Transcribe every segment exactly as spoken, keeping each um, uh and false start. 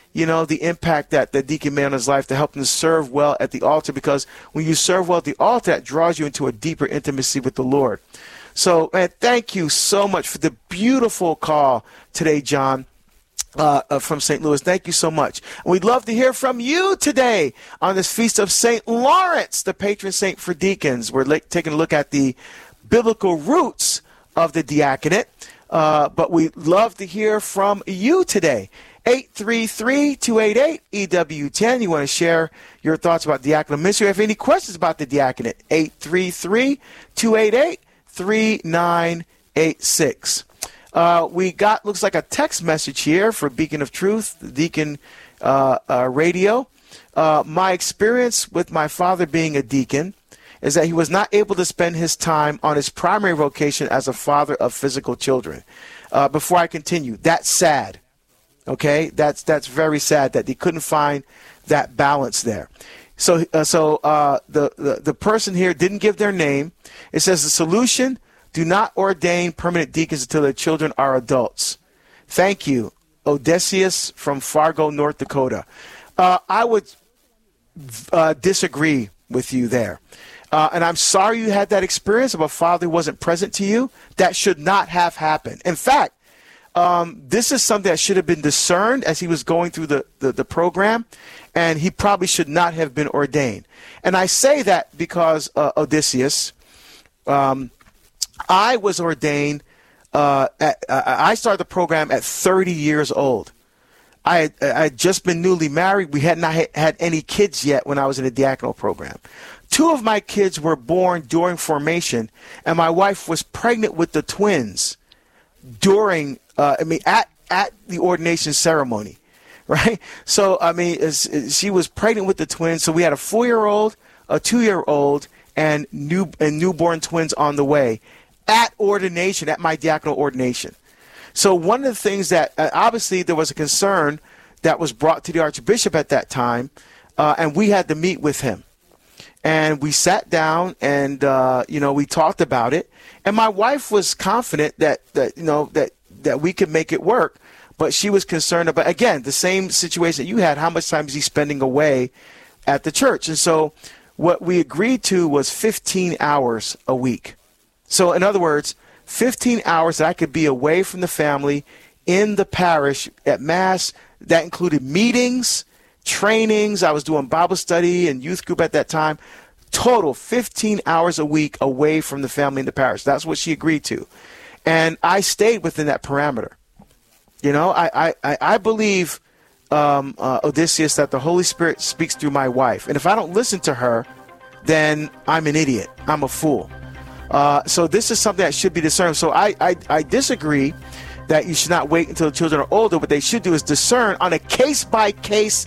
you know, the impact that the deacon made on his life to help him serve well at the altar, because when you serve well at the altar, that draws you into a deeper intimacy with the Lord. So, man, thank you so much for the beautiful call today, John. Uh, uh, from Saint Louis. Thank you so much. And we'd love to hear from you today on this feast of Saint Lawrence, the patron saint for deacons. We're like, taking a look at the biblical roots of the diaconate, uh, but we'd love to hear from you today. eight three three, two eight eight, E W ten. You want to share your thoughts about diaconal ministry. If you have any questions about the diaconate, eight three three, two eight eight, three nine eight six. Uh, we got, looks like a text message here for Beacon of Truth, the Deacon uh, uh, Radio. Uh, my experience with my father being a deacon is that he was not able to spend his time on his primary vocation as a father of physical children. Uh, before I continue, that's sad. Okay, that's that's very sad that he couldn't find that balance there. So, uh, so uh, the, the the person here didn't give their name. It says the solution: do not ordain permanent deacons until their children are adults. Thank you, Odysseus from Fargo, North Dakota. Uh, I would uh, disagree with you there. Uh, and I'm sorry you had that experience of a father who wasn't present to you. That should not have happened. In fact, um, this is something that should have been discerned as he was going through the, the, the program, and he probably should not have been ordained. And I say that because uh, Odysseus, um, I was ordained, uh, at, uh, I started the program at thirty years old. I had, I had just been newly married. We had not had any kids yet when I was in the diaconal program. Two of my kids were born during formation, and my wife was pregnant with the twins during, uh, I mean, at, at the ordination ceremony, right? So, I mean, it's, it, she was pregnant with the twins, so we had a four-year-old, a two-year-old, and new and newborn twins on the way at ordination, at my diaconal ordination. So one of the things that, uh, obviously there was a concern that was brought to the Archbishop at that time, uh, and we had to meet with him. And we sat down and, uh, you know, we talked about it. And my wife was confident that, that you know, that, that we could make it work. But she was concerned about, again, the same situation that you had. How much time is he spending away at the church? And so what we agreed to was fifteen hours a week. So in other words, fifteen hours that I could be away from the family in the parish at Mass. That included meetings, trainings. I was doing Bible study and youth group at that time. Total fifteen hours a week away from the family in the parish. That's what she agreed to. And I stayed within that parameter. You know, I, I, I believe, um, uh, Odysseus, that the Holy Spirit speaks through my wife. And if I don't listen to her, then I'm an idiot. I'm a fool. Uh, so this is something that should be discerned. So I, I, I disagree that you should not wait until the children are older. What they should do is discern on a case-by-case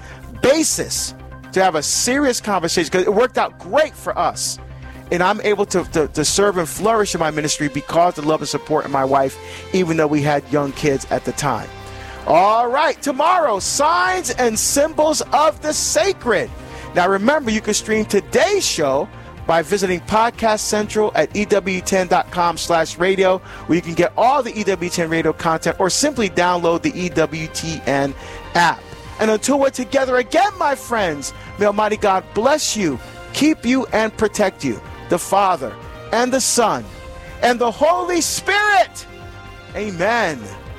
basis to have a serious conversation, because it worked out great for us. And I'm able to, to, to serve and flourish in my ministry because of the love and support of my wife, even though we had young kids at the time. All right, tomorrow, signs and symbols of the sacred. Now remember, you can stream today's show by visiting Podcast Central at E W ten dot com slash radio, where you can get all the E W ten radio content, or simply download the E W T N app. And until we're together again, my friends, may Almighty God bless you, keep you, and protect you, the Father and the Son and the Holy Spirit. Amen.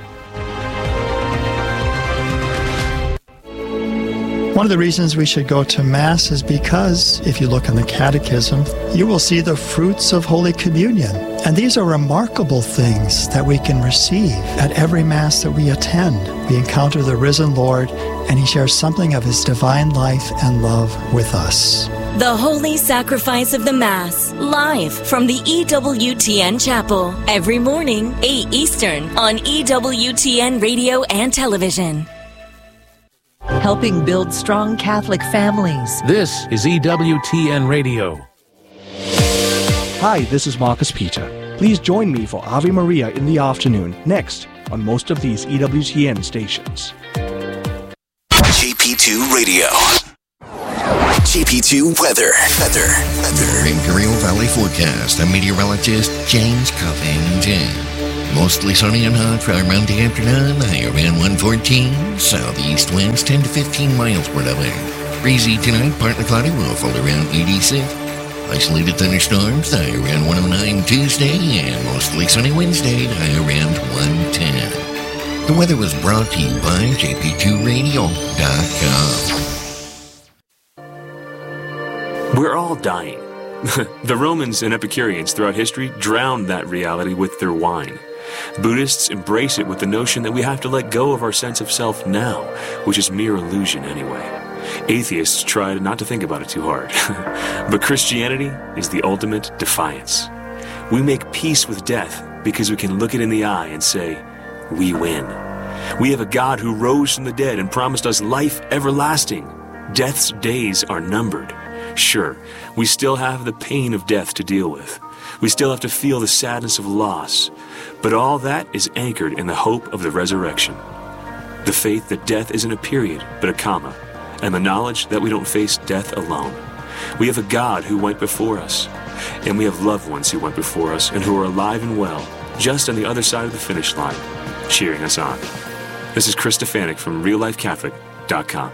One of the reasons we should go to Mass is because, if you look in the Catechism, you will see the fruits of Holy Communion. And these are remarkable things that we can receive at every Mass that we attend. We encounter the risen Lord, and He shares something of His divine life and love with us. The Holy Sacrifice of the Mass, live from the E W T N Chapel, every morning, eight Eastern, on E W T N Radio and Television. Helping build strong Catholic families. This is E W T N Radio. Hi, this is Marcus Peter. Please join me for Ave Maria in the afternoon, next, on most of these E W T N stations. J P two Radio. J P two weather. Weather. Weather. Imperial Valley forecast. I'm meteorologist James Covington. Mostly sunny and hot for around the afternoon. High around one fourteen. Southeast winds ten to fifteen miles per hour. Breezy tonight, partly cloudy, will fall around eighty-six. Isolated thunderstorms, high around one oh nine Tuesday, and mostly sunny Wednesday, high around one ten. The weather was brought to you by J P two radio dot com. We're all dying. The Romans and Epicureans throughout history drowned that reality with their wine. Buddhists embrace it with the notion that we have to let go of our sense of self now, which is mere illusion anyway. Atheists try not to think about it too hard. But Christianity is the ultimate defiance. We make peace with death because we can look it in the eye and say, we win. We have a God who rose from the dead and promised us life everlasting. Death's days are numbered. Sure, we still have the pain of death to deal with. We still have to feel the sadness of loss. But all that is anchored in the hope of the resurrection. The faith that death isn't a period, but a comma. And the knowledge that we don't face death alone. We have a God who went before us. And we have loved ones who went before us and who are alive and well, just on the other side of the finish line, cheering us on. This is Chris Stefanik from real life catholic dot com.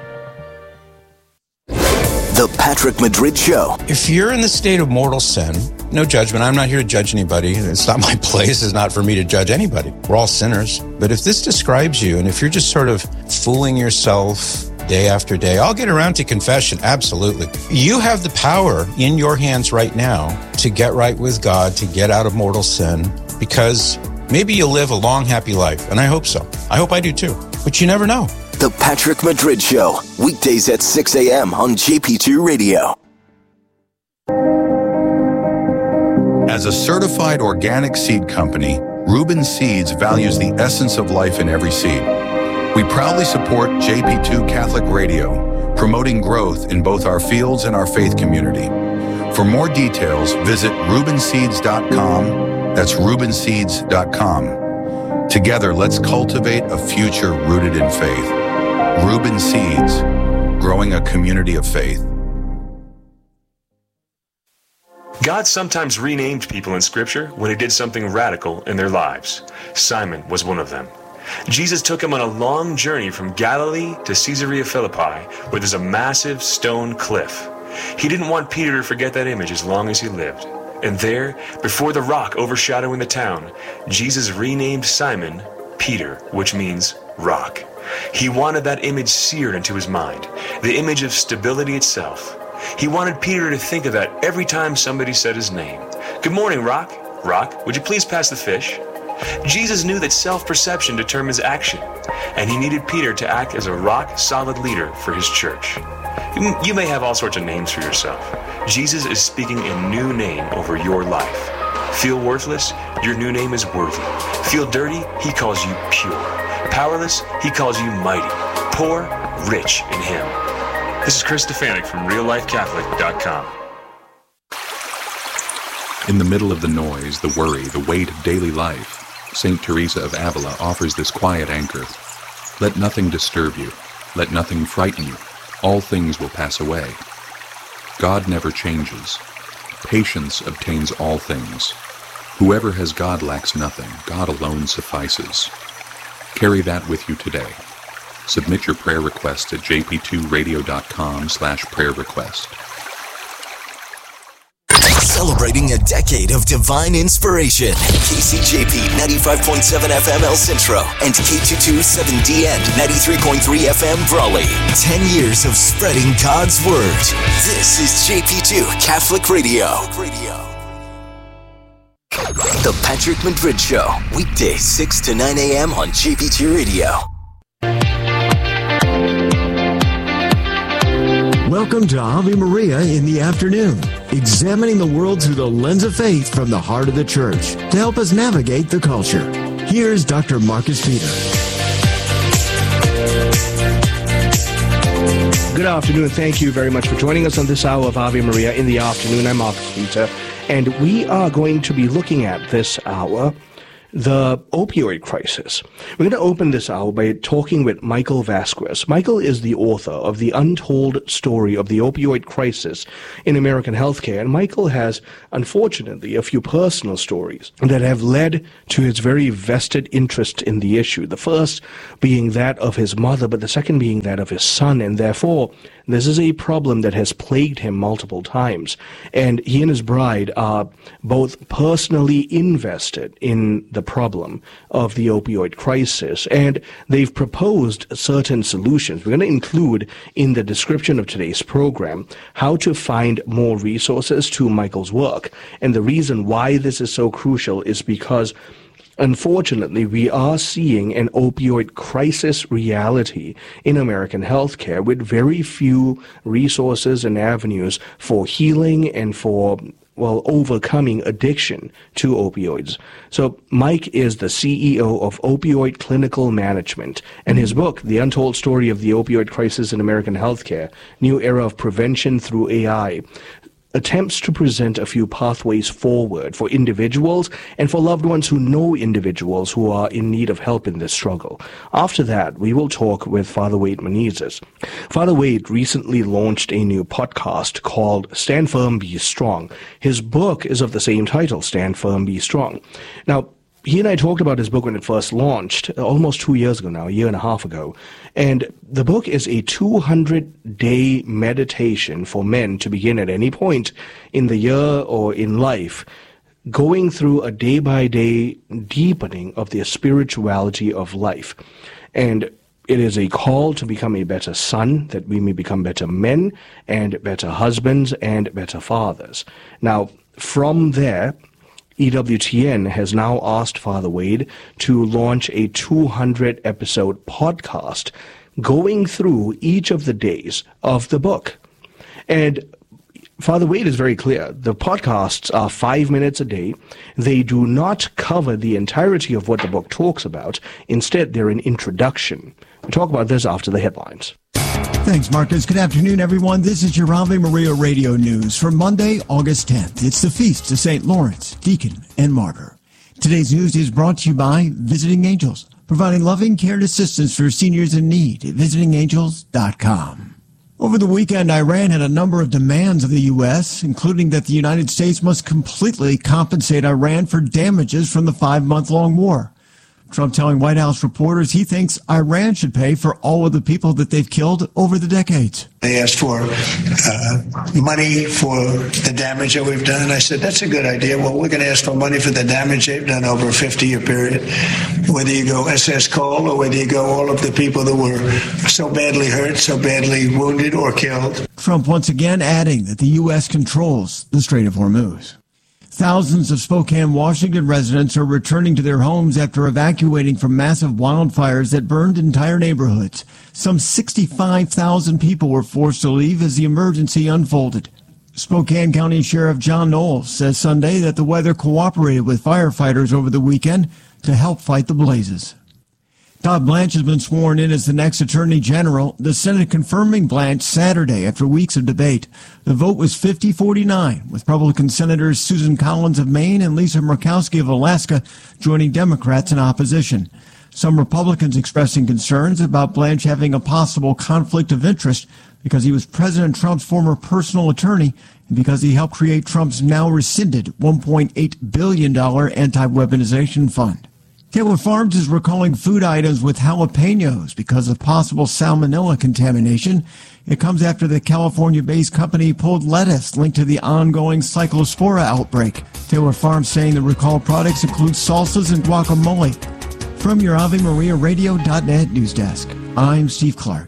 The Patrick Madrid Show. If you're in the state of mortal sin, no judgment. I'm not here to judge anybody. It's not my place. It's not for me to judge anybody. We're all sinners. But if this describes you, and if you're just sort of fooling yourself day after day, I'll get around to confession. Absolutely. You have the power in your hands right now to get right with God, to get out of mortal sin, because maybe you'll live a long, happy life. And I hope so. I hope I do too. But you never know. The Patrick Madrid Show, weekdays at six a.m. on J P two Radio. As a certified organic seed company, Reuben Seeds values the essence of life in every seed. We proudly support J P two Catholic Radio, promoting growth in both our fields and our faith community. For more details, visit reuben seeds dot com. That's reuben seeds dot com. Together, let's cultivate a future rooted in faith. Reuben Seeds, growing a community of faith. God sometimes renamed people in Scripture when he did something radical in their lives. Simon was one of them. Jesus took him on a long journey from Galilee to Caesarea Philippi, where there's a massive stone cliff. He didn't want Peter to forget that image as long as he lived. And there, before the rock overshadowing the town, Jesus renamed Simon Peter, which means rock. He wanted that image seared into his mind, the image of stability itself. He wanted Peter to think of that every time somebody said his name. Good morning, Rock. Rock, would you please pass the fish? Jesus knew that self-perception determines action, and he needed Peter to act as a rock-solid leader for his church. You may have all sorts of names for yourself. Jesus is speaking a new name over your life. Feel worthless? Your new name is worthy. Feel dirty? He calls you pure. Powerless? He calls you mighty. Poor? Rich in him. This is Chris Stefanik from real life catholic dot com. In the middle of the noise, the worry, the weight of daily life, Saint Teresa of Avila offers this quiet anchor. Let nothing disturb you. Let nothing frighten you. All things will pass away. God never changes. Patience obtains all things. Whoever has God lacks nothing. God alone suffices. Carry that with you today. Submit your prayer request at j p two radio dot com slash prayer request. Celebrating a decade of divine inspiration. K C J P ninety-five point seven F M El Centro and K two twenty-seven D N ninety-three point three F M Brawley. Ten years of spreading God's Word. This is J P two Catholic Radio. The Patrick Madrid Show. Weekdays six to nine a.m. on J P two Radio. Welcome to Ave Maria in the afternoon, examining the world through the lens of faith from the heart of the church to help us navigate the culture. Here's Doctor Marcus Peter. Good afternoon. Thank you very much for joining us on this hour of Ave Maria in the afternoon. I'm Marcus Peter, and we are going to be looking at this hour the opioid crisis. We're going to open this out by talking with Michael Vasquez. Michael is the author of The Untold Story of the Opioid Crisis in American Healthcare, and Michael has, unfortunately, a few personal stories that have led to his very vested interest in the issue. The first being that of his mother, but the second being that of his son, and therefore this is a problem that has plagued him multiple times. And he and his bride are both personally invested in the problem of the opioid crisis, and they've proposed certain solutions. We're going to include in the description of today's program how to find more resources to Michael's work. And the reason why this is so crucial is because unfortunately, we are seeing an opioid crisis reality in American healthcare with very few resources and avenues for healing and for, well, overcoming addiction to opioids. So Mike is the C E O of Opioid Clinical Management, and his book, The Untold Story of the Opioid Crisis in American Healthcare, New Era of Prevention Through A I, attempts to present a few pathways forward for individuals and for loved ones who know individuals who are in need of help in this struggle. After that, we will talk with Father Wade Menezes. Father Wade recently launched a new podcast called Stand Firm, Be Strong. His book is of the same title, Stand Firm, Be Strong. Now, he and I talked about his book when it first launched, almost two years ago now, a year and a half ago. And the book is a two hundred day meditation for men to begin at any point in the year or in life, going through a day-by-day deepening of the spirituality of life. And it is a call to become a better son, that we may become better men and better husbands and better fathers. Now, from there, E W T N has now asked Father Wade to launch a two hundred episode podcast going through each of the days of the book. And Father Wade is very clear. The podcasts are five minutes a day. They do not cover the entirety of what the book talks about. Instead, they're an introduction. We'll talk about this after the headlines. Thanks, Marcus. Good afternoon, everyone. This is your Ave Maria Radio News for Monday, August tenth. It's the Feast of Saint Lawrence, Deacon and Martyr. Today's news is brought to you by Visiting Angels, providing loving care and assistance for seniors in need at visiting angels dot com. Over the weekend, Iran had a number of demands of the U S, including that the United States must completely compensate Iran for damages from the five-month-long war. Trump telling White House reporters he thinks Iran should pay for all of the people that they've killed over the decades. They asked for uh, money for the damage that we've done. I said, that's a good idea. Well, we're going to ask for money for the damage they've done over a fifty-year period. Whether you go S S Cole or whether you go all of the people that were so badly hurt, so badly wounded or killed. Trump once again adding that the U S controls the Strait of Hormuz. Thousands of Spokane, Washington residents are returning to their homes after evacuating from massive wildfires that burned entire neighborhoods. Some sixty-five thousand people were forced to leave as the emergency unfolded. Spokane County Sheriff John Knowles says Sunday that the weather cooperated with firefighters over the weekend to help fight the blazes. Todd Blanche has been sworn in as the next Attorney General, the Senate confirming Blanche Saturday after weeks of debate. The vote was fifty forty-nine, with Republican Senators Susan Collins of Maine and Lisa Murkowski of Alaska joining Democrats in opposition. Some Republicans expressing concerns about Blanche having a possible conflict of interest because he was President Trump's former personal attorney and because he helped create Trump's now rescinded one point eight billion dollars anti-weaponization fund. Taylor Farms is recalling food items with jalapenos because of possible salmonella contamination. It comes after the California-based company pulled lettuce linked to the ongoing cyclospora outbreak. Taylor Farms saying the recalled products include salsas and guacamole. From your Ave Maria Radio dot net news desk, I'm Steve Clark.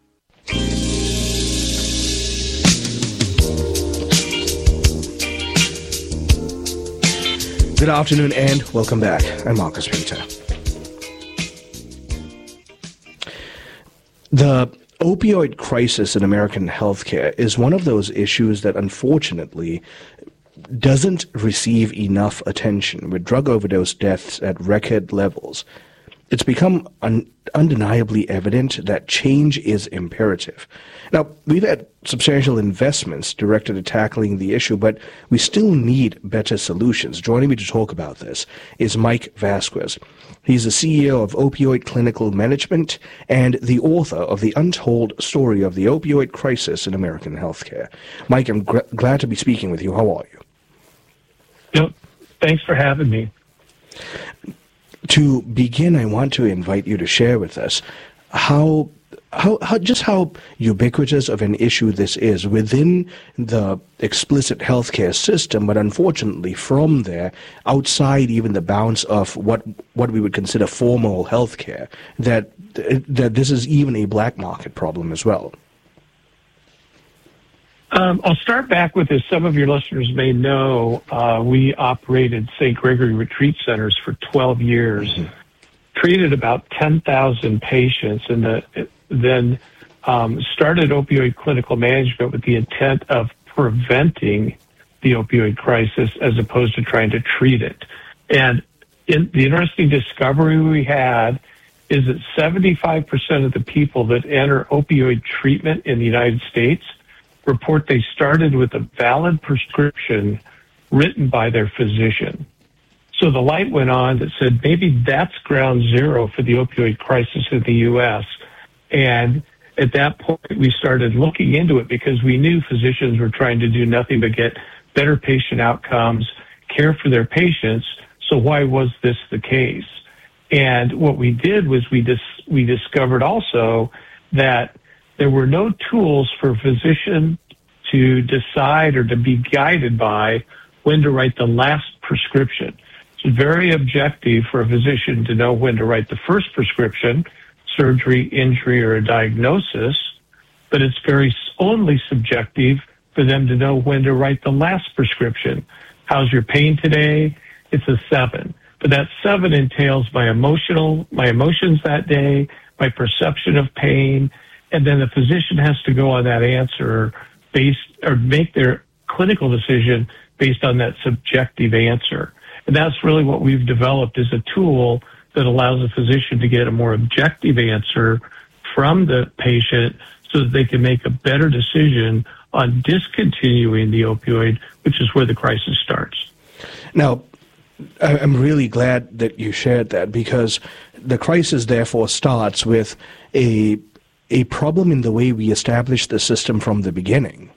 Good afternoon and welcome back. I'm Marcus Peter. The opioid crisis in American healthcare is one of those issues that unfortunately doesn't receive enough attention, with drug overdose deaths at record levels. it's become un- undeniably evident that change is imperative. Now, we've had substantial investments directed at tackling the issue, but we still need better solutions. Joining me to talk about this is Mike Vasquez. He's the C E O of Opioid Clinical Management and the author of The Untold Story of the Opioid Crisis in American Healthcare. Mike, I'm gr- glad to be speaking with you. How are you? Yep. Thanks for having me. To begin, I want to invite you to share with us how, how, how, just how ubiquitous of an issue this is within the explicit healthcare system, but unfortunately from there, outside even the bounds of what what we would consider formal healthcare, that that this is even a black market problem as well. Um, I'll start back with this. Some of your listeners may know uh, we operated Saint Gregory Retreat Centers for twelve years, mm-hmm. treated about ten thousand patients, and the, then um, started opioid clinical management with the intent of preventing the opioid crisis as opposed to trying to treat it. And in, the interesting discovery we had is that seventy-five percent of the people that enter opioid treatment in the United States report they started with a valid prescription written by their physician. So the light went on that said maybe that's ground zero for the opioid crisis in the U S. And at that point, we started looking into it because we knew physicians were trying to do nothing but get better patient outcomes, care for their patients. So why was this the case? And what we did was we dis- we discovered also that there were no tools for a physician to decide or to be guided by when to write the last prescription. It's very objective for a physician to know when to write the first prescription, surgery, injury, or a diagnosis, but it's very only subjective for them to know when to write the last prescription. How's your pain today? It's a seven. But that seven entails my emotional, my emotions that day, my perception of pain, and then the physician has to go on that answer based or make their clinical decision based on that subjective answer. And that's really what we've developed is a tool that allows a physician to get a more objective answer from the patient so that they can make a better decision on discontinuing the opioid, which is where the crisis starts. Now, I'm really glad that you shared that because the crisis therefore starts with a a problem in the way we established the system from the beginning.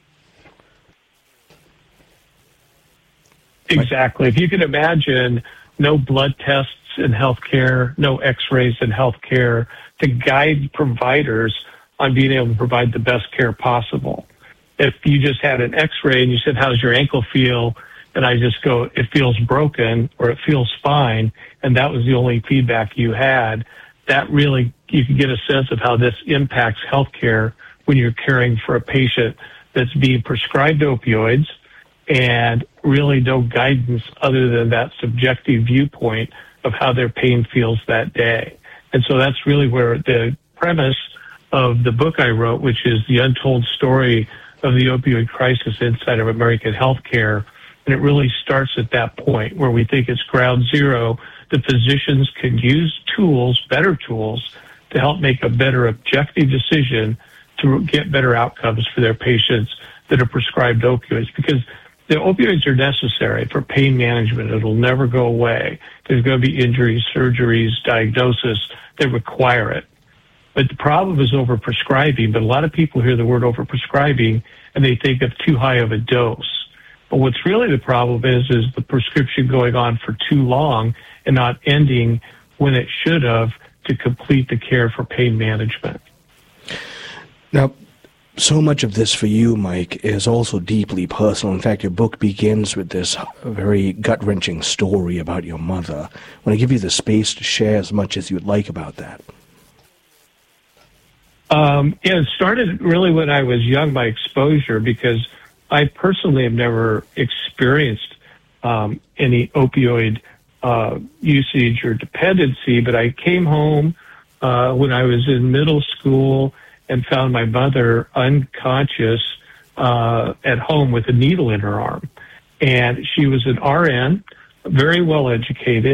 Exactly. If you can imagine no blood tests in healthcare, no x-rays in healthcare to guide providers on being able to provide the best care possible. If you just had an x-ray and you said, how's your ankle feel? And I just go, it feels broken or it feels fine. And that was the only feedback you had. That really, you can get a sense of how this impacts healthcare when you're caring for a patient that's being prescribed opioids and really no guidance other than that subjective viewpoint of how their pain feels that day. And so that's really where the premise of the book I wrote, which is The Untold Story of the Opioid Crisis Inside of American Healthcare, and it really starts at that point where we think it's ground zero. The physicians can use tools, better tools, to help make a better objective decision to get better outcomes for their patients that are prescribed opioids. Because the opioids are necessary for pain management. It'll never go away. There's going to be injuries, surgeries, diagnosis that require it. But the problem is overprescribing. But a lot of people hear the word overprescribing and they think of too high of a dose. But what's really the problem is, is the prescription going on for too long and not ending when it should have to complete the care for pain management. Now, so much of this for you, Mike, is also deeply personal. In fact, your book begins with this very gut-wrenching story about your mother. I want to give you the space to share as much as you'd like about that. Um, yeah, it started really when I was young, my exposure, because I personally have never experienced um, any opioid uh, usage or dependency, but I came home uh, when I was in middle school and found my mother unconscious uh, at home with a needle in her arm. And she was an R N, very well educated,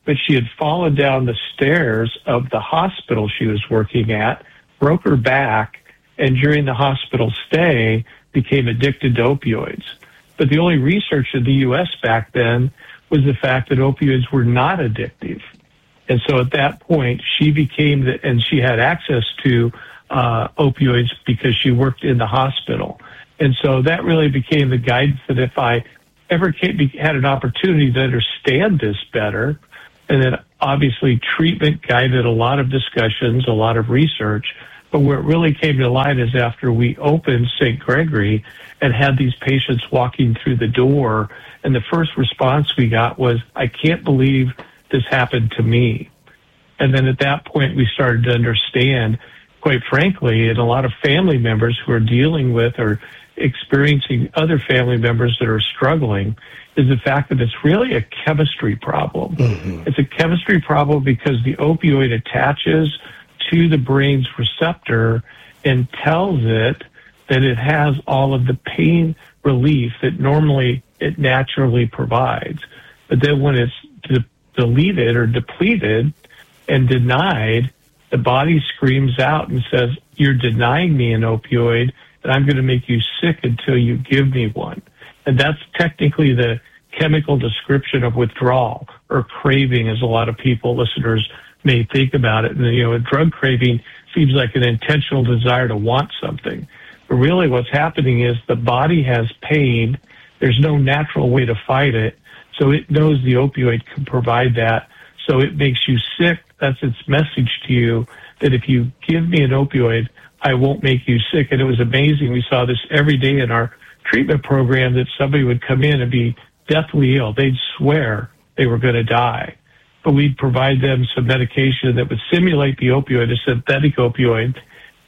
but she had fallen down the stairs of the hospital she was working at, broke her back, and during the hospital stay became addicted to opioids. But the only research in the U S back then was the fact that opioids were not addictive. And so at that point, she became the, and she had access to uh, opioids because she worked in the hospital. And so that really became the guidance that if I ever came, had an opportunity to understand this better, and then obviously treatment guided a lot of discussions, a lot of research, but where it really came to light is after we opened Saint Gregory and had these patients walking through the door, and the first response we got was, I can't believe this happened to me. And then at that point, we started to understand, quite frankly, and a lot of family members who are dealing with or experiencing other family members that are struggling, is the fact that it's really a chemistry problem. Mm-hmm. It's a chemistry problem because the opioid attaches to the brain's receptor and tells it that it has all of the pain relief that normally it naturally provides. But then when it's de- deleted or depleted and denied, the body screams out and says, you're denying me an opioid, and I'm going to make you sick until you give me one. And that's technically the chemical description of withdrawal or craving, as a lot of people, listeners, may think about it. And, you know, a drug craving seems like an intentional desire to want something. But really what's happening is the body has pain. There's no natural way to fight it. So it knows the opioid can provide that. So it makes you sick. That's its message to you, that if you give me an opioid, I won't make you sick. And it was amazing. We saw this every day in our treatment program, that somebody would come in and be deathly ill. They'd swear they were going to die. But we'd provide them some medication that would simulate the opioid, a synthetic opioid,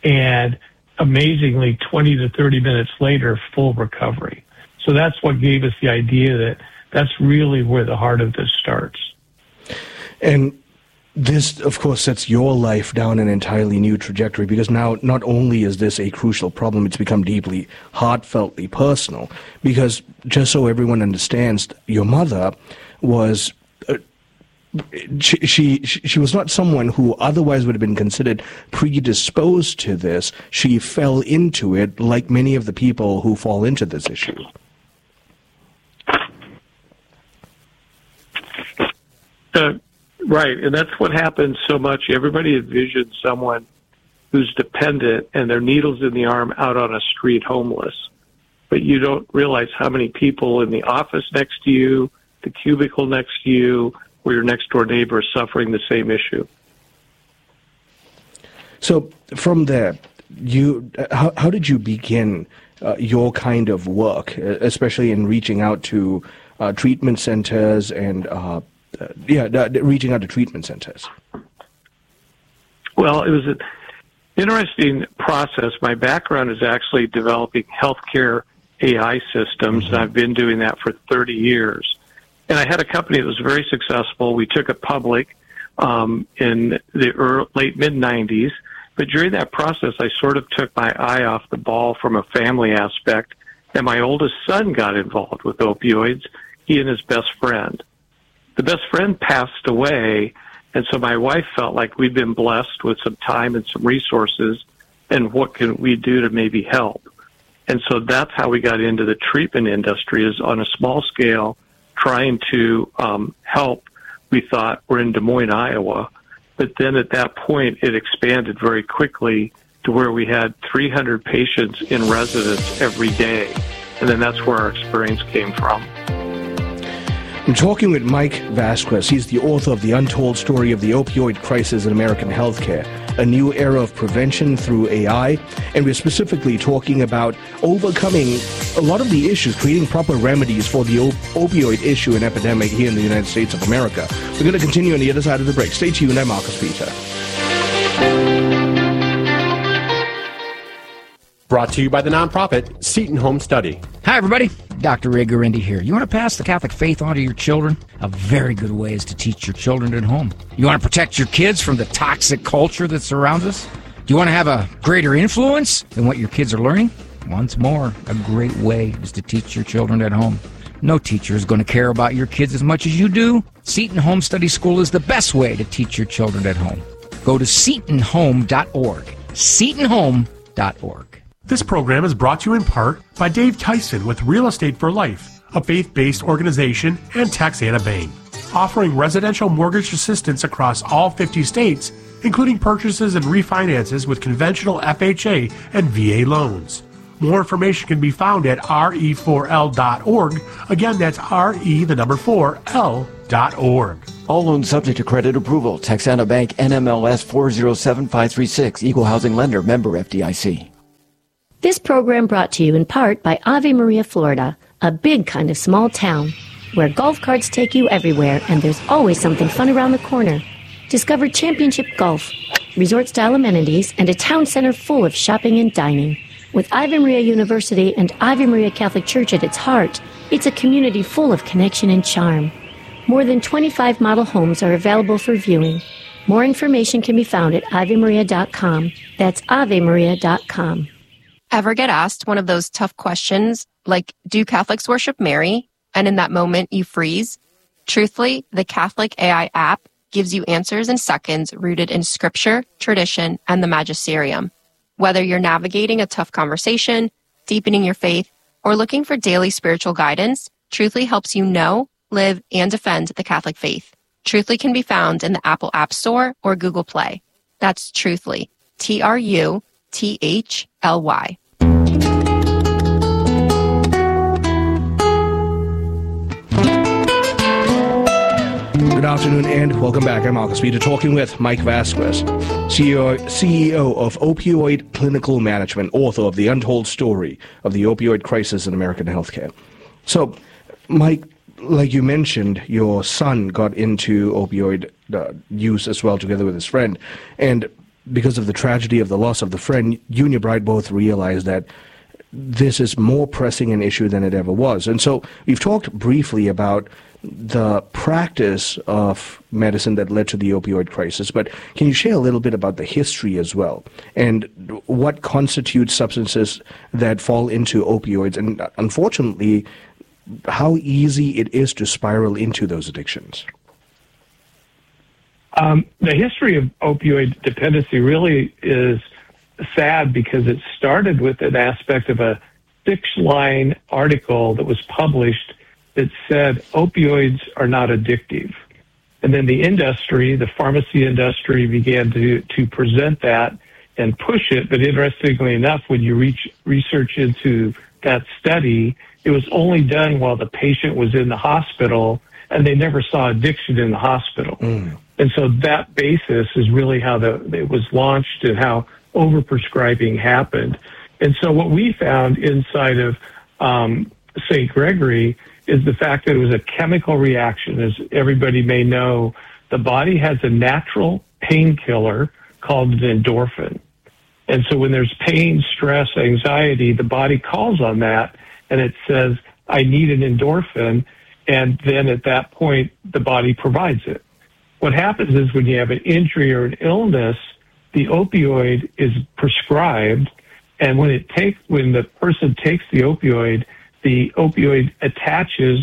and amazingly, twenty to thirty minutes later, full recovery. So that's what gave us the idea that that's really where the heart of this starts. And this, of course, sets your life down an entirely new trajectory, because now not only is this a crucial problem, it's become deeply, heartfeltly personal. Because just so everyone understands, your mother was... Uh, She, she she was not someone who otherwise would have been considered predisposed to this. She fell into it like many of the people who fall into this issue. Uh, right, and that's what happens so much. Everybody envisions someone who's dependent and their needles in the arm out on a street homeless. But you don't realize how many people in the office next to you, the cubicle next to you, or your next door neighbor is suffering the same issue. So from there, you how, how did you begin uh, your kind of work, especially in reaching out to uh, treatment centers and uh, uh, yeah, uh, reaching out to treatment centers? Well, it was an interesting process. My background is actually developing healthcare A I systems, mm-hmm. and I've been doing that for thirty years. And I had a company that was very successful. We took it public um, in the early, late mid nineties. But during that process, I sort of took my eye off the ball from a family aspect. And my oldest son got involved with opioids, he and his best friend. The best friend passed away. And so my wife felt like we'd been blessed with some time and some resources. And what can we do to maybe help? And so that's how we got into the treatment industry, is on a small scale, trying to um, help. We thought we're in Des Moines, Iowa, but then at that point it expanded very quickly to where we had three hundred patients in residence every day, and then that's where our experience came from. I'm talking with Mike Vasquez. He's the author of The Untold Story of the Opioid Crisis in American Healthcare, a new era of prevention through A I. And we're specifically talking about overcoming a lot of the issues, creating proper remedies for the op- opioid issue and epidemic here in the United States of America. We're going to continue on the other side of the break. Stay tuned. I'm Marcus Peter. Brought to you by the nonprofit Seton Home Study. Hi, everybody. Doctor Ray Guarendi here. You want to pass the Catholic faith on to your children? A very good way is to teach your children at home. You want to protect your kids from the toxic culture that surrounds us? Do you want to have a greater influence than what your kids are learning? Once more, a great way is to teach your children at home. No teacher is going to care about your kids as much as you do. Seton Home Study School is the best way to teach your children at home. Go to seton home dot org. seton home dot org. This program is brought to you in part by Dave Tyson with Real Estate for Life, a faith-based organization, and Texana Bank, offering residential mortgage assistance across all fifty states, including purchases and refinances with conventional F H A and V A loans. More information can be found at R E four L dot org. Again, that's R E, the number four, L dot org. All loans subject to credit approval. Texana Bank, N M L S four zero seven five three six. Equal housing lender. Member F D I C. This program brought to you in part by Ave Maria, Florida, a big kind of small town where golf carts take you everywhere and there's always something fun around the corner. Discover championship golf, resort-style amenities, and a town center full of shopping and dining. With Ave Maria University and Ave Maria Catholic Church at its heart, it's a community full of connection and charm. More than twenty-five model homes are available for viewing. More information can be found at ave maria dot com. That's ave maria dot com. Ever get asked one of those tough questions like, do Catholics worship Mary? And in that moment, you freeze? Truthfully, the Catholic A I app gives you answers in seconds rooted in scripture, tradition, and the magisterium. Whether you're navigating a tough conversation, deepening your faith, or looking for daily spiritual guidance, Truthfully helps you know, live, and defend the Catholic faith. Truthfully can be found in the Apple App Store or Google Play. That's Truthfully, T R U T H L Y. Good afternoon and welcome back. I'm Marcus Peter talking with Mike Vasquez, C E O, C E O of Opioid Clinical Management, author of The Untold Story of the Opioid Crisis in American Healthcare. So, Mike, like you mentioned, your son got into opioid uh, use as well together with his friend. And because of the tragedy of the loss of the friend, you and your bride both realized that this is more pressing an issue than it ever was. And so we've talked briefly about the practice of medicine that led to the opioid crisis, but can you share a little bit about the history as well, and what constitutes substances that fall into opioids, and unfortunately, how easy it is to spiral into those addictions? Um, the history of opioid dependency really is sad because it started with an aspect of a six-line article that was published that said opioids are not addictive. And then the industry, the pharmacy industry, began to, to present that and push it. But interestingly enough, when you reach research into that study, it was only done while the patient was in the hospital, and they never saw addiction in the hospital. Mm. And so that basis is really how the, it was launched and how overprescribing happened. And so what we found inside of um, Saint Gregory is the fact that it was a chemical reaction. As everybody may know, the body has a natural painkiller called an endorphin. And so when there's pain, stress, anxiety, the body calls on that and it says, I need an endorphin. And then at that point, the body provides it. What happens is when you have an injury or an illness, the opioid is prescribed. And when it takes, when the person takes the opioid, the opioid attaches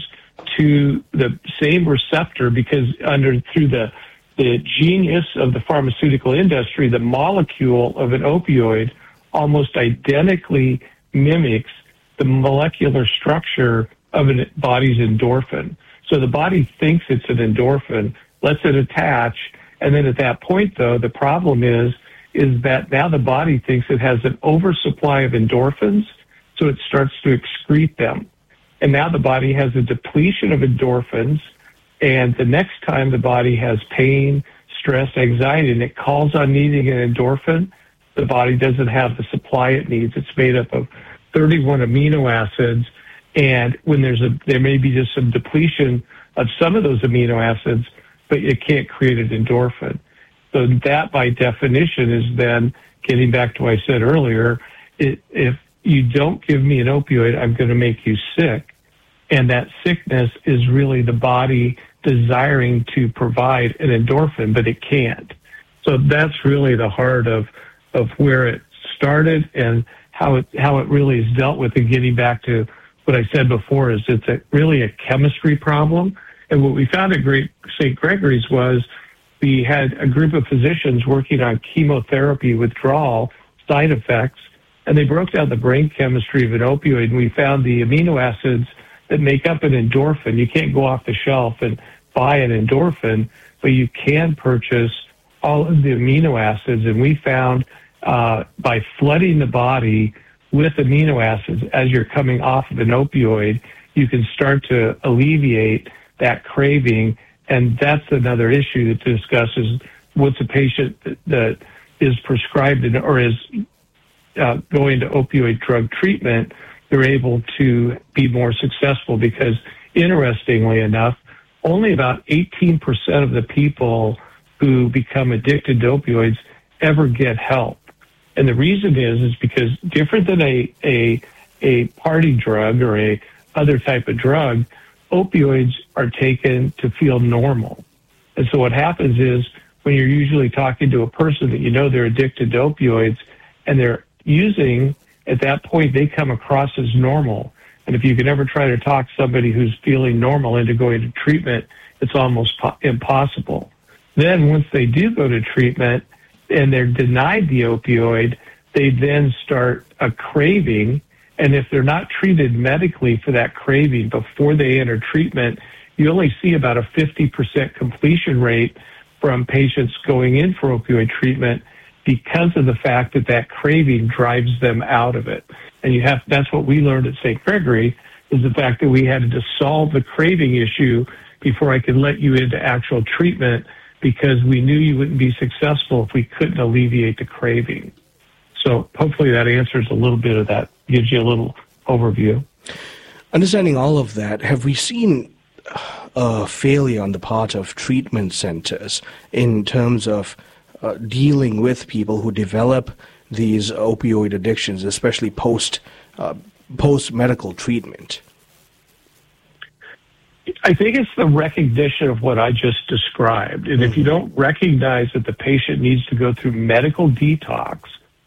to the same receptor because under through the the genius of the pharmaceutical industry, the molecule of an opioid almost identically mimics the molecular structure of a body's endorphin. So the body thinks it's an endorphin, lets it attach, and then at that point, though, the problem is is that now the body thinks it has an oversupply of endorphins, so it starts to excrete them. And now the body has a depletion of endorphins, and the next time the body has pain, stress, anxiety, and it calls on needing an endorphin, the body doesn't have the supply it needs. It's made up of thirty-one amino acids, and when there's a, there may be just some depletion of some of those amino acids, but it can't create an endorphin. So that, by definition, is then getting back to what I said earlier. It, if you don't give me an opioid, I'm going to make you sick. And that sickness is really the body desiring to provide an endorphin, but it can't. So that's really the heart of, of where it started and how it, how it really is dealt with, and getting back to what I said before is it's a, really a chemistry problem. And what we found at Great Saint Gregory's was we had a group of physicians working on chemotherapy withdrawal side effects, and they broke down the brain chemistry of an opioid, and we found the amino acids that make up an endorphin. You can't go off the shelf and buy an endorphin, but you can purchase all of the amino acids, and we found uh, by flooding the body with amino acids as you're coming off of an opioid, you can start to alleviate that craving. And that's another issue to discuss is what's a patient that, that is prescribed in, or is uh, going to opioid drug treatment, they're able to be more successful because, interestingly enough, only about eighteen percent of the people who become addicted to opioids ever get help. And the reason is, is because different than a, a, a party drug or a other type of drug, opioids are taken to feel normal. And so what happens is when you're usually talking to a person that you know they're addicted to opioids and they're using, at that point, they come across as normal. And if you can ever try to talk somebody who's feeling normal into going to treatment, it's almost po- impossible. Then once they do go to treatment and they're denied the opioid, they then start a craving. And if they're not treated medically for that craving before they enter treatment, you only see about a fifty percent completion rate from patients going in for opioid treatment because of the fact that that craving drives them out of it. And you have, that's what we learned at Saint Gregory, is the fact that we had to solve the craving issue before I could let you into actual treatment, because we knew you wouldn't be successful if we couldn't alleviate the craving. So hopefully that answers a little bit of that, gives you a little overview. Understanding all of that, have we seen a failure on the part of treatment centers in terms of uh, dealing with people who develop these opioid addictions, especially post uh, post medical treatment? I think it's the recognition of what I just described. And mm-hmm. if you don't recognize that the patient needs to go through medical detox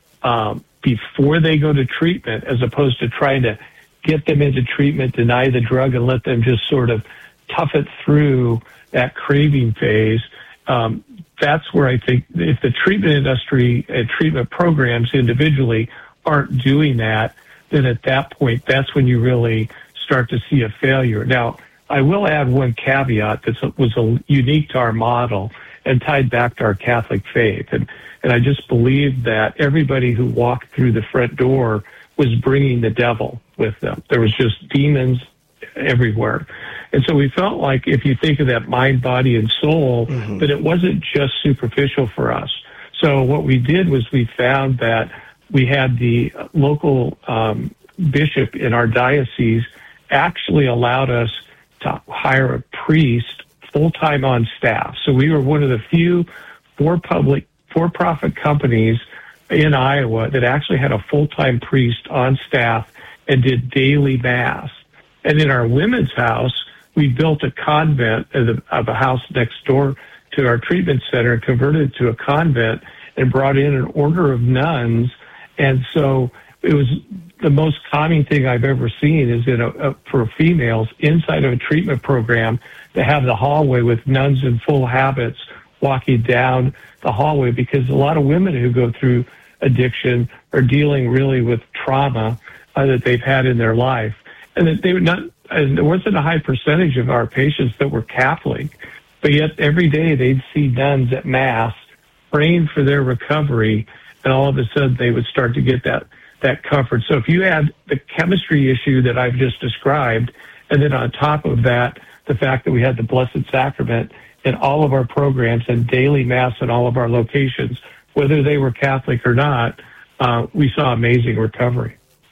um, before they go to treatment, as opposed to trying to get them into treatment, deny the drug, and let them just sort of tough it through that craving phase, um, that's where I think if the treatment industry and treatment programs individually aren't doing that, then at that point, that's when you really start to see a failure. Now, I will add one caveat that was a, unique to our model and tied back to our Catholic faith. And, and I just believe that everybody who walked through the front door was bringing the devil with them. There was just demons everywhere. And so we felt like if you think of that mind, body, and soul, mm-hmm. that it wasn't just superficial for us. So what we did was we found that we had the local um, bishop in our diocese actually allowed us to hire a priest full-time on staff. So we were one of the few for-public, for-profit companies in Iowa that actually had a full-time priest on staff and did daily mass. And in our women's house, we built a convent of, the, of a house next door to our treatment center and converted it to a convent and brought in an order of nuns. And so it was the most calming thing I've ever seen is in a, a, for females inside of a treatment program to have the hallway with nuns in full habits walking down the hallway, because a lot of women who go through addiction are dealing really with trauma uh, that they've had in their life. And that they would not, and there wasn't a high percentage of our patients that were Catholic, but yet every day they'd see nuns at Mass praying for their recovery, and all of a sudden they would start to get that, that comfort. So if you add the chemistry issue that I've just described, and then on top of that, the fact that we had the Blessed Sacrament in all of our programs and daily Mass in all of our locations, whether they were Catholic or not, uh, we saw amazing recovery.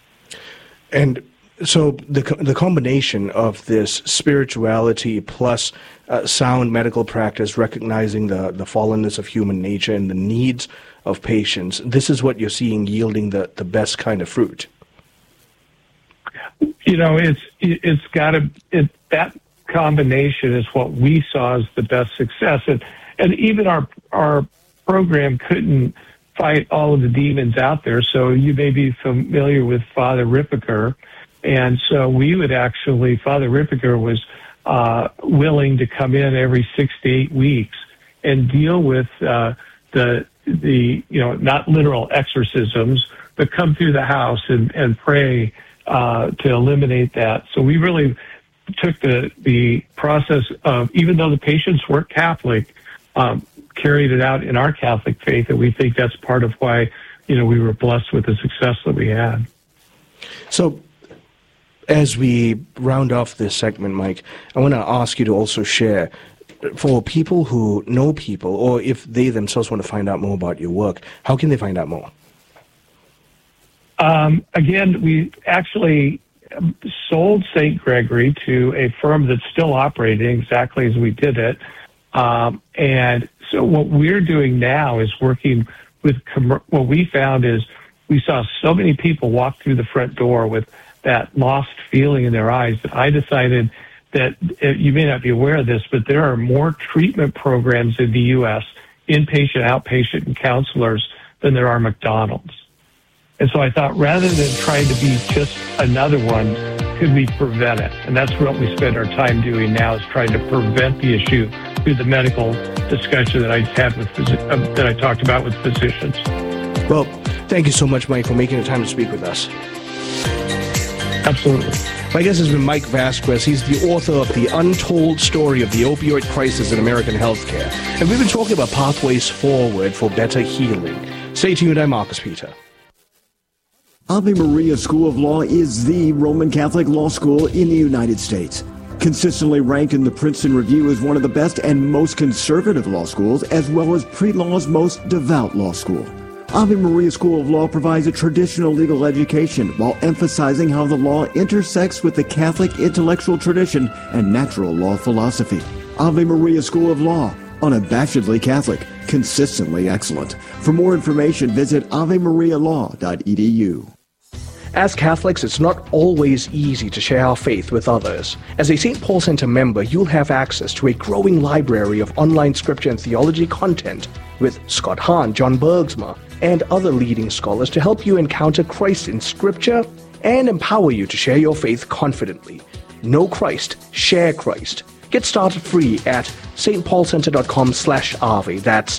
And so the the combination of this spirituality plus uh, sound medical practice, recognizing the, the fallenness of human nature and the needs of patients, this is what you're seeing yielding the, the best kind of fruit. You know, it's it's got to it, that combination is what we saw as the best success, and and even our our program couldn't fight all of the demons out there. So you may be familiar with Father Rippeker. And so we would actually, Father Rippiger was uh, willing to come in every six to eight weeks and deal with uh, the, the, you know, not literal exorcisms, but come through the house and, and pray uh, to eliminate that. So we really took the, the process of, even though the patients weren't Catholic, um, carried it out in our Catholic faith, and we think that's part of why, you know, we were blessed with the success that we had. So, as we round off this segment, Mike, I want to ask you to also share, for people who know people, or if they themselves want to find out more about your work, how can they find out more? Um, again, we actually sold Saint Gregory to a firm that's still operating exactly as we did it. Um, and so what we're doing now is working with, com- what we found is we saw so many people walk through the front door with that lost feeling in their eyes that I decided that, uh, you may not be aware of this, but there are more treatment programs in the U S, inpatient, outpatient, and counselors than there are McDonald's. And so I thought, rather than trying to be just another one, could we prevent it? And that's what we spend our time doing now, is trying to prevent the issue through the medical discussion that I had with phys- uh, that I talked about with physicians. Well, thank you so much, Mike, for making the time to speak with us. Absolutely. My guest has been Mike Vasquez. He's the author of The Untold Story of the Opioid Crisis in American Healthcare. And we've been talking about pathways forward for better healing. Stay tuned. I'm Marcus Peter. Ave Maria School of Law is the Roman Catholic law school in the United States. Consistently ranked in the Princeton Review as one of the best and most conservative law schools, as well as pre-law's most devout law school. Ave Maria School of Law provides a traditional legal education while emphasizing how the law intersects with the Catholic intellectual tradition and natural law philosophy. Ave Maria School of Law, unabashedly Catholic, consistently excellent. For more information, visit ave maria law dot e d u. As Catholics, it's not always easy to share our faith with others. As a Saint Paul Center member, you'll have access to a growing library of online scripture and theology content with Scott Hahn, John Bergsma, and other leading scholars to help you encounter Christ in Scripture and empower you to share your faith confidently. Know Christ, share Christ. Get started free at stpaulcenter.com slash Ave. That's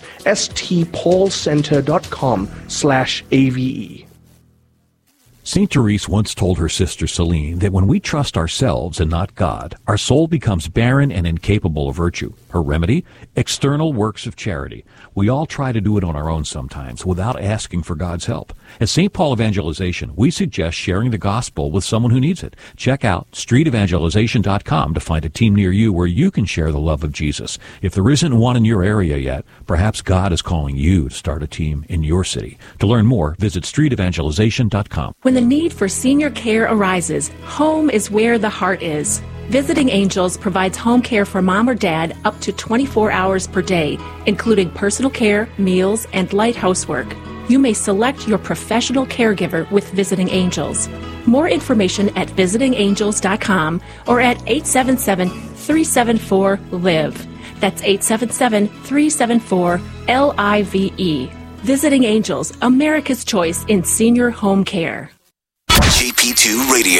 stpaulcenter.com slash A V E. Saint Therese once told her sister Celine that when we trust ourselves and not God, our soul becomes barren and incapable of virtue. Her remedy? External works of charity. We all try to do it on our own sometimes without asking for God's help. At Saint Paul Evangelization, we suggest sharing the gospel with someone who needs it. Check out street evangelization dot com to find a team near you where you can share the love of Jesus. If there isn't one in your area yet, perhaps God is calling you to start a team in your city. To learn more, visit street evangelization dot com. When the need for senior care arises, home is where the heart is. Visiting Angels provides home care for mom or dad up to twenty-four hours per day, including personal care, meals, and light housework. You may select your professional caregiver with Visiting Angels. More information at visiting angels dot com or at eight seven seven, three seven four, L I V E. That's eight seven seven, three seven four, L I V E. Visiting Angels, America's choice in senior home care. J P two Radio.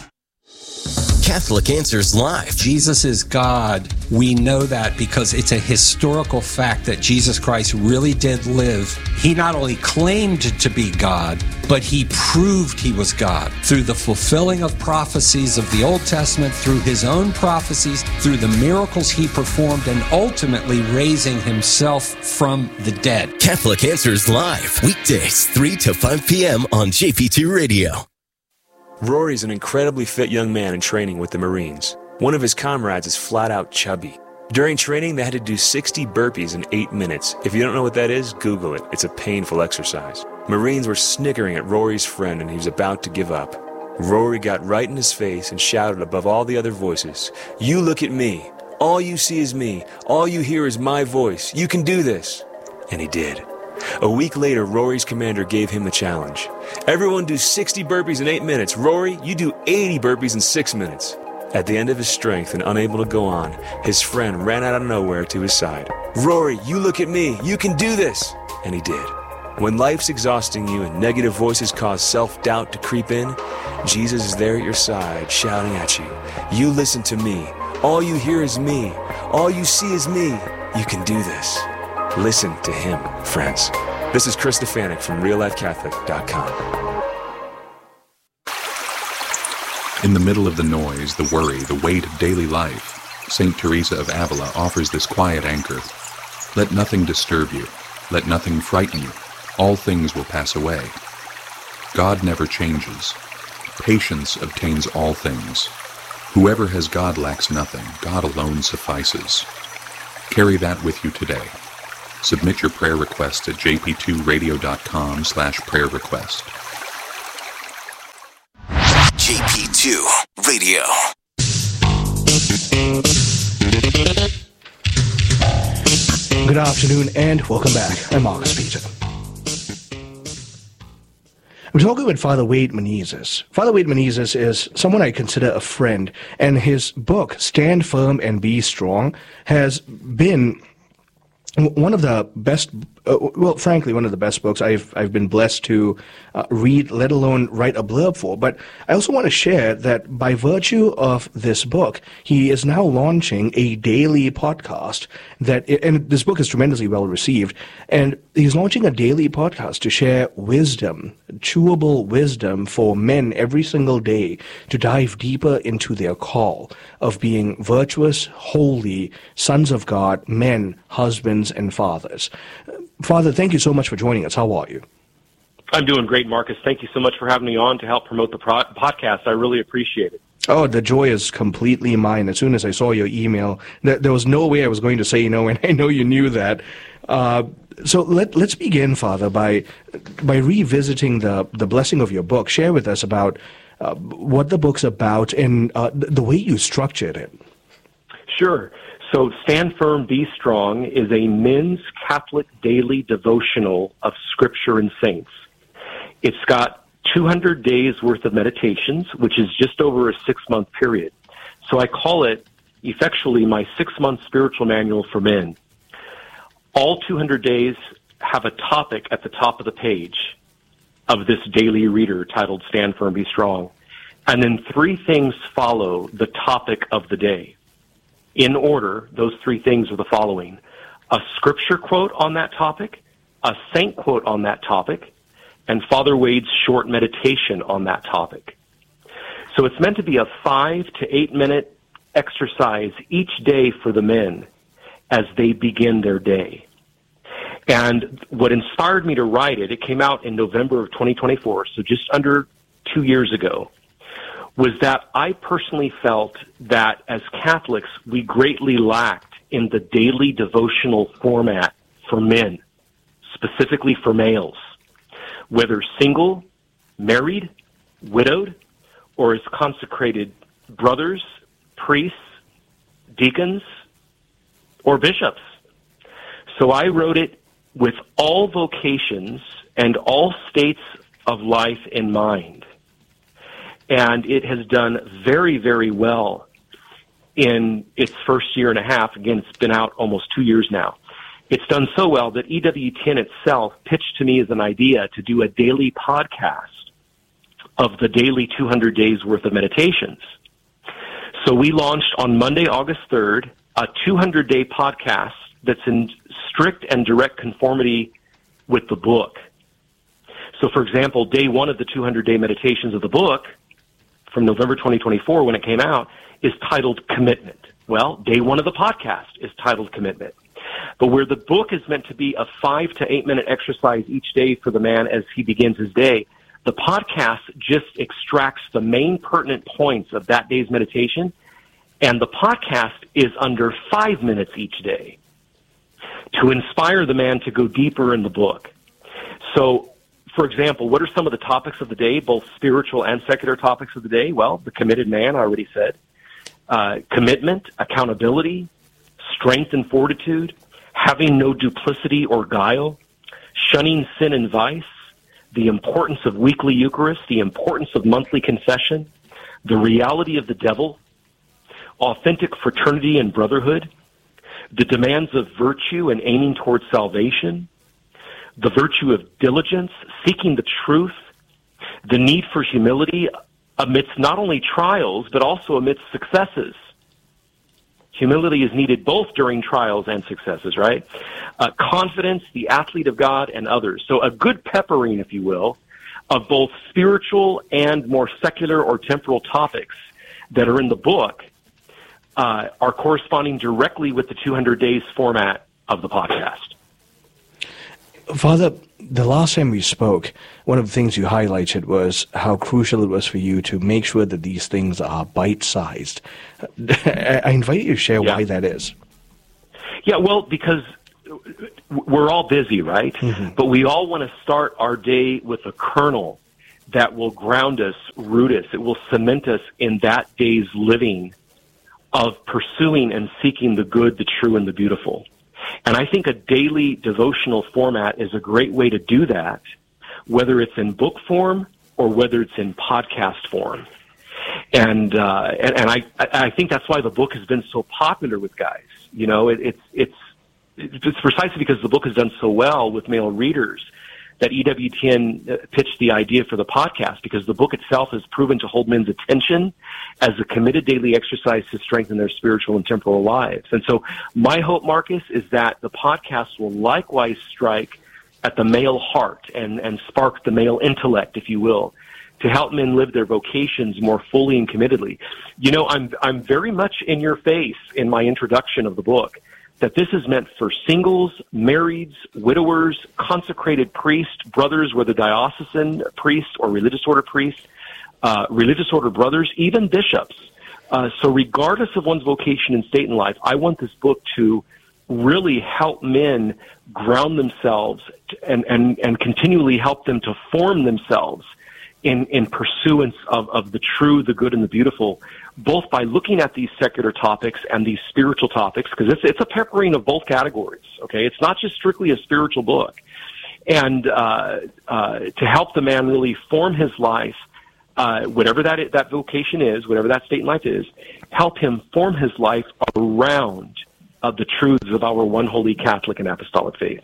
Catholic Answers Live. Jesus is God. We know that because it's a historical fact that Jesus Christ really did live. He not only claimed to be God, but he proved he was God through the fulfilling of prophecies of the Old Testament, through his own prophecies, through the miracles he performed, and ultimately raising himself from the dead. Catholic Answers Live. Weekdays, three to five p.m. on J P two Radio. Rory's an incredibly fit young man in training with the Marines. One of his comrades is flat out chubby. During training, they had to do sixty burpees in eight minutes. If you don't know what that is, Google it. It's a painful exercise. Marines were snickering at Rory's friend and he was about to give up. Rory got right in his face and shouted above all the other voices, "You look at me. All you see is me. All you hear is my voice. You can do this." And he did. A week later, Rory's commander gave him the challenge. Everyone do sixty burpees in eight minutes. Rory, you do eighty burpees in six minutes. At the end of his strength and unable to go on, his friend ran out of nowhere to his side. "Rory, you look at me. You can do this." And he did. When life's exhausting you and negative voices cause self-doubt to creep in, Jesus is there at your side, shouting at you. You listen to me. All you hear is me. All you see is me. You can do this. Listen to him, friends. This is Chris Stefanik from real life catholic dot com. In the middle of the noise, the worry, the weight of daily life, Saint Teresa of Avila offers this quiet anchor. Let nothing disturb you. Let nothing frighten you. All things will pass away. God never changes. Patience obtains all things. Whoever has God lacks nothing. God alone suffices. Carry that with you today. Submit your prayer request at j p two radio dot com slash prayer request. J P two Radio. Good afternoon and welcome back. I'm Marcus Peter. I'm talking with Father Wade Menezes. Father Wade Menezes is someone I consider a friend, and his book, Stand Firm and Be Strong, has been one of the best, uh, well, frankly, one of the best books I've I've been blessed to uh, read, let alone write a blurb for. But I also want to share that by virtue of this book, he is now launching a daily podcast that, and this book is tremendously well received, and he's launching a daily podcast to share wisdom, chewable wisdom for men every single day to dive deeper into their call of being virtuous, holy sons of God, men, husbands, and fathers. Father, thank you so much for joining us. How are you? I'm doing great, Marcus. Thank you so much for having me on to help promote the pro- podcast. I really appreciate it. Oh, the joy is completely mine. As soon as I saw your email, th- there was no way I was going to say no, and I know you knew that. Uh, so let, let's begin, Father, by by revisiting the, the blessing of your book. Share with us about uh, what the book's about and uh, the way you structured it. Sure. So Stand Firm, Be Strong is a men's Catholic daily devotional of Scripture and saints. It's got two hundred days worth of meditations, which is just over a six-month period. So I call it effectually my six-month spiritual manual for men. All two hundred days have a topic at the top of the page of this daily reader titled Stand Firm, Be Strong. And then three things follow the topic of the day. In order, those three things are the following: a scripture quote on that topic, a saint quote on that topic, and Father Wade's short meditation on that topic. So it's meant to be a five to eight minute exercise each day for the men as they begin their day. And what inspired me to write it, it came out in November of twenty twenty-four, so just under two years ago, was that I personally felt that as Catholics, we greatly lacked in the daily devotional format for men, specifically for males, whether single, married, widowed, or as consecrated brothers, priests, deacons, or bishops. So I wrote it with all vocations and all states of life in mind. And it has done very, very well in its first year and a half. Again, it's been out almost two years now. It's done so well that E W T N itself pitched to me as an idea to do a daily podcast of the daily two hundred days worth of meditations. So we launched on Monday, August third, a two hundred day podcast that's in strict and direct conformity with the book. So, for example, day one of the two hundred day meditations of the book from November twenty twenty-four, when it came out, is titled Commitment. Well, day one of the podcast is titled Commitment. But where the book is meant to be a five to eight minute exercise each day for the man as he begins his day, the podcast just extracts the main pertinent points of that day's meditation, and the podcast is under five minutes each day to inspire the man to go deeper in the book. So, for example, what are some of the topics of the day, both spiritual and secular topics of the day? Well, the committed man, I already said. Uh, commitment, accountability, strength and fortitude, having no duplicity or guile, shunning sin and vice, the importance of weekly Eucharist, the importance of monthly confession, the reality of the devil, authentic fraternity and brotherhood, the demands of virtue and aiming towards salvation, the virtue of diligence, seeking the truth, the need for humility amidst not only trials, but also amidst successes. Humility is needed both during trials and successes, right? Uh, confidence, the athlete of God, and others. So a good peppering, if you will, of both spiritual and more secular or temporal topics that are in the book uh, are corresponding directly with the two hundred days format of the podcast. Father, the last time we spoke, one of the things you highlighted was how crucial it was for you to make sure that these things are bite-sized. I invite you to share yeah. why that is. Yeah, well, because we're all busy, right? Mm-hmm. But we all want to start our day with a kernel that will ground us, root us. It will cement us in that day's living of pursuing and seeking the good, the true, and the beautiful. And I think a daily devotional format is a great way to do that, whether it's in book form or whether it's in podcast form. And uh, and, and I, I think that's why the book has been so popular with guys. You know, it, it's it's it's precisely because the book has done so well with male readers that E W T N pitched the idea for the podcast, because the book itself has proven to hold men's attention as a committed daily exercise to strengthen their spiritual and temporal lives. And so my hope, Marcus, is that the podcast will likewise strike at the male heart and, and spark the male intellect, if you will, to help men live their vocations more fully and committedly. You know, I'm I'm very much in your face in my introduction of the book that this is meant for singles, marrieds, widowers, consecrated priests, brothers, whether diocesan priests or religious order priests, uh, religious order brothers, even bishops. Uh, so regardless of one's vocation and state in life, I want this book to really help men ground themselves and, and, and continually help them to form themselves in, in pursuance of, of the true, the good, and the beautiful, both by looking at these secular topics and these spiritual topics, because it's, it's a peppering of both categories, okay? It's not just strictly a spiritual book. And uh, uh, to help the man really form his life, uh, whatever that that vocation is, whatever that state in life is, help him form his life around uh, the truths of our one holy Catholic and apostolic faith.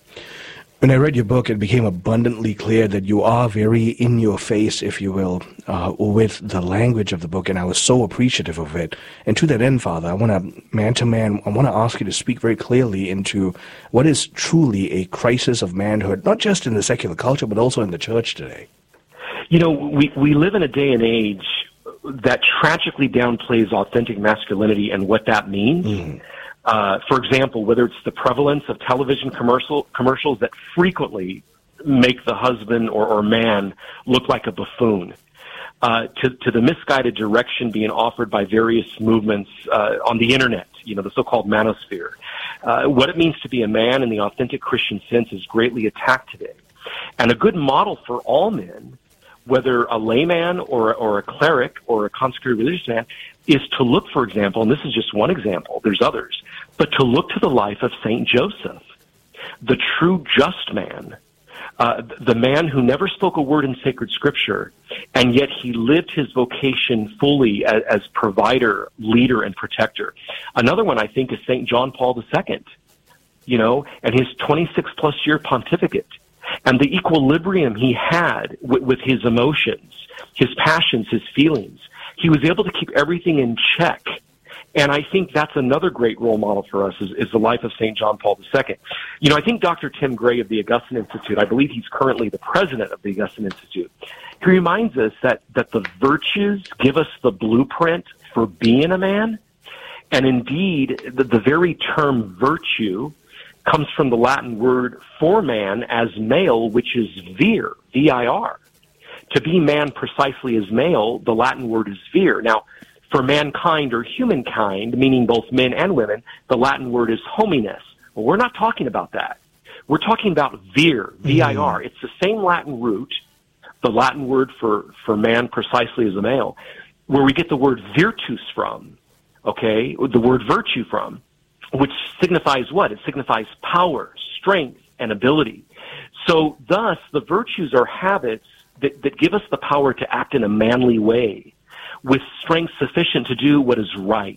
When I read your book, it became abundantly clear that you are very in your face, if you will, uh, with the language of the book, and I was so appreciative of it. And to that end, Father, I want to, man to man, I want to ask you to speak very clearly into what is truly a crisis of manhood, not just in the secular culture, but also in the church today. You know, we, we live in a day and age that tragically downplays authentic masculinity and what that means. Mm. Uh, for example, whether it's the prevalence of television commercial commercials that frequently make the husband or, or man look like a buffoon, uh, to, to the misguided direction being offered by various movements uh, on the internet, you know, the so-called manosphere. Uh, what it means to be a man in the authentic Christian sense is greatly attacked today. And a good model for all men, whether a layman or, or a cleric or a consecrated religious man, is to look, for example, and this is just one example, there's others, but to look to the life of Saint Joseph, the true just man, uh, the man who never spoke a word in sacred scripture, and yet he lived his vocation fully as, as provider, leader, and protector. Another one, I think, is Saint John Paul the Second, you know, and his twenty-six plus year pontificate, and the equilibrium he had with, with his emotions, his passions, his feelings. He was able to keep everything in check. And I think that's another great role model for us is, is the life of Saint John Paul the Second. You know, I think Doctor Tim Gray of the Augustine Institute, I believe he's currently the president of the Augustine Institute, he reminds us that, that the virtues give us the blueprint for being a man. And indeed, the, the very term virtue comes from the Latin word for man as male, which is vir, V I R. To be man precisely as male, the Latin word is vir. Now, for mankind or humankind, meaning both men and women, the Latin word is hominess. Well, we're not talking about that. We're talking about vir, V I R. Mm. It's the same Latin root, the Latin word for, for man precisely as a male, where we get the word virtus from, okay, the word virtue from, which signifies what? It signifies power, strength, and ability. So thus, the virtues are habits that, that give us the power to act in a manly way with strength sufficient to do what is right.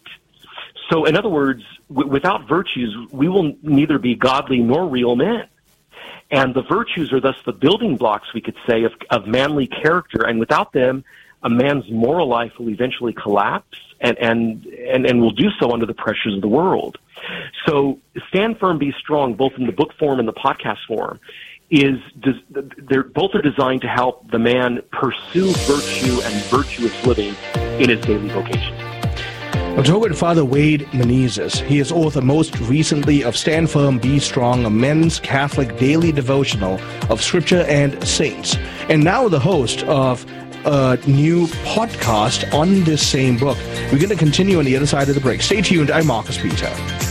So in other words, w- without virtues, we will neither be godly nor real men. And the virtues are thus the building blocks, we could say, of, of manly character. And without them, a man's moral life will eventually collapse and, and, and, and will do so under the pressures of the world. So Stand Firm, Be Strong, both in the book form and the podcast form, is they're both are designed to help the man pursue virtue and virtuous living in his daily vocation. I'm talking with Father Wade Menezes. He is author most recently of Stand Firm, Be Strong, a men's Catholic daily devotional of Scripture and Saints, and now the host of a new podcast on this same book. We're going to continue on the other side of the break. Stay tuned. I'm Marcus Peter.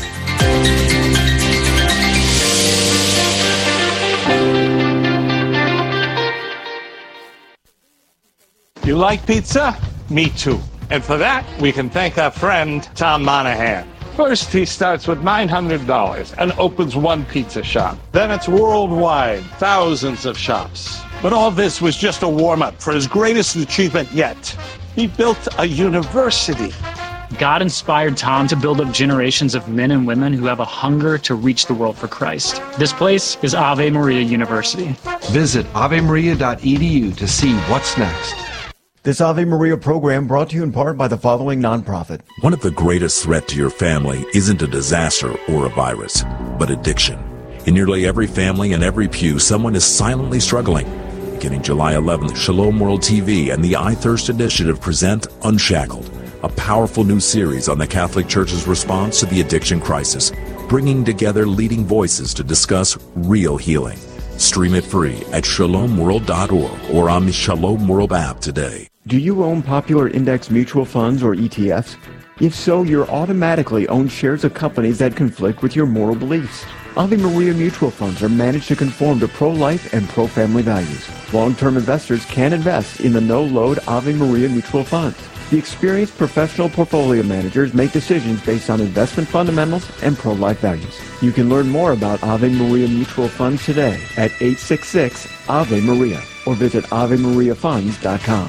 You like pizza? Me too. And for that, we can thank our friend, Tom Monahan. First, he starts with nine hundred dollars and opens one pizza shop. Then it's worldwide, thousands of shops. But all this was just a warm-up for his greatest achievement yet. He built a university. God inspired Tom to build up generations of men and women who have a hunger to reach the world for Christ. This place is Ave Maria University. Visit ave maria dot e d u to see what's next. This Ave Maria program brought to you in part by the following nonprofit. One of the greatest threats to your family isn't a disaster or a virus, but addiction. In nearly every family and every pew, someone is silently struggling. Beginning July eleventh, Shalom World T V and the I Thirst Initiative present Unshackled, a powerful new series on the Catholic Church's response to the addiction crisis, bringing together leading voices to discuss real healing. Stream it free at shalom world dot org or on the Shalom World app today. Do you own popular index mutual funds or E T Fs? If so, you're automatically own shares of companies that conflict with your moral beliefs. Ave Maria mutual funds are managed to conform to pro-life and pro-family values. Long-term investors can invest in the no-load Ave Maria mutual funds. The experienced professional portfolio managers make decisions based on investment fundamentals and pro-life values. You can learn more about Ave Maria mutual funds today at eight six six Ave Maria or visit ave maria funds dot com.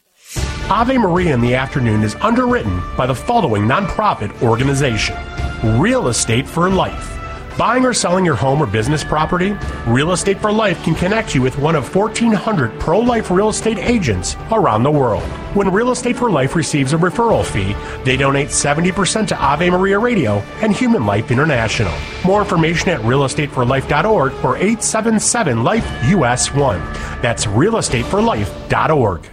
Ave Maria in the Afternoon is underwritten by the following nonprofit organization: Real Estate for Life. Buying or selling your home or business property? Real Estate for Life can connect you with one of fourteen hundred pro-life real estate agents around the world. When Real Estate for Life receives a referral fee, they donate seventy percent to Ave Maria Radio and Human Life International. More information at real estate for life dot org or eight seven seven life U S one. That's real estate for life dot org.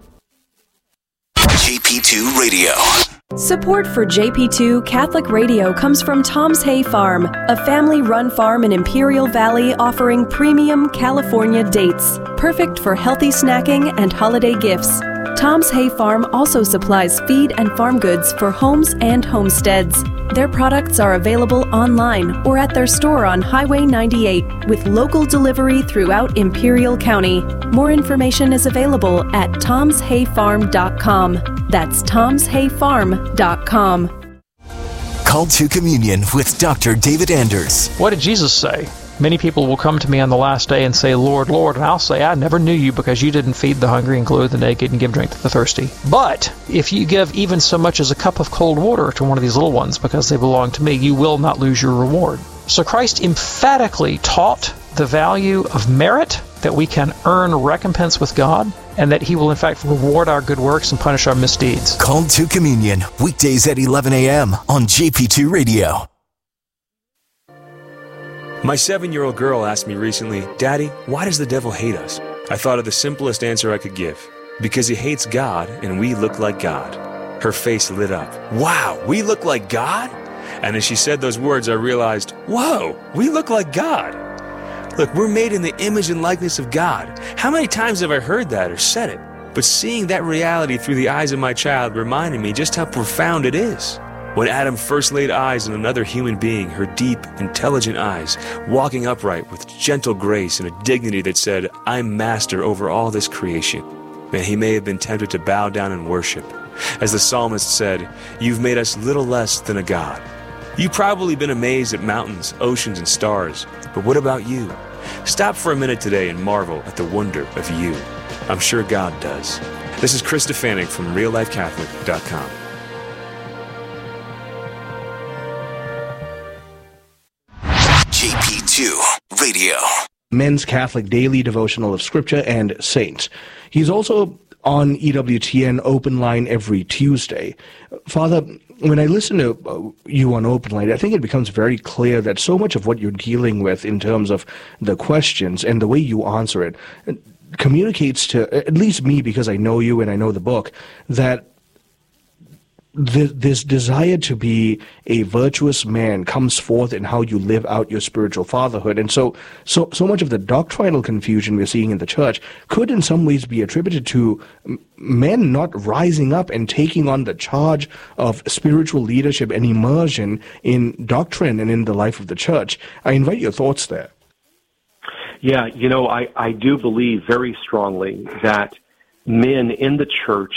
J P two Radio. Support for J P two Catholic Radio comes from Tom's Hay Farm, a family-run farm in Imperial Valley offering premium California dates, perfect for healthy snacking and holiday gifts. Tom's Hay Farm also supplies feed and farm goods for homes and homesteads. Their products are available online or at their store on Highway ninety-eight with local delivery throughout Imperial County. More information is available at toms hay farm dot com. That's toms hay farm dot com. Call to Communion with Doctor David Anders. What did Jesus say? Many people will come to me on the last day and say, Lord, Lord, and I'll say, I never knew you because you didn't feed the hungry and clothe the naked and give drink to the thirsty. But if you give even so much as a cup of cold water to one of these little ones because they belong to me, you will not lose your reward. So Christ emphatically taught the value of merit, that we can earn recompense with God, and that he will in fact reward our good works and punish our misdeeds. Call to Communion, weekdays at eleven a.m. on J P two Radio. My seven-year-old girl asked me recently, Daddy, why does the devil hate us? I thought of the simplest answer I could give. Because he hates God and we look like God. Her face lit up. Wow, we look like God? And as she said those words, I realized, whoa, we look like God. Look, we're made in the image and likeness of God. How many times have I heard that or said it? But seeing that reality through the eyes of my child reminded me just how profound it is. When Adam first laid eyes on another human being, her deep, intelligent eyes, walking upright with gentle grace and a dignity that said, I'm master over all this creation. Man, he may have been tempted to bow down and worship. As the psalmist said, you've made us little less than a god. You've probably been amazed at mountains, oceans, and stars. But what about you? Stop for a minute today and marvel at the wonder of you. I'm sure God does. This is Chris Stefanik from real life catholic dot com. J P two Radio. Men's Catholic Daily Devotional of Scripture and Saints. He's also on E W T N Open Line every Tuesday. Father, when I listen to you on Open Line, I think it becomes very clear that so much of what you're dealing with in terms of the questions and the way you answer it communicates to, at least me, because I know you and I know the book, that th- this desire to be a virtuous man comes forth in how you live out your spiritual fatherhood. And so, so, so much of the doctrinal confusion we're seeing in the church could in some ways be attributed to men not rising up and taking on the charge of spiritual leadership and immersion in doctrine and in the life of the church. I invite your thoughts there. Yeah, you know, I, I do believe very strongly that men in the church